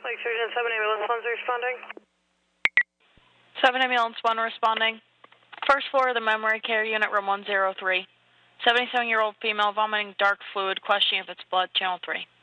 Like Surgeon 7 Ambulance 1's responding. 7 Ambulance 1 responding. First floor of the memory care unit, room 103. 77-year-old female vomiting dark fluid, questioning if it's blood, channel 3.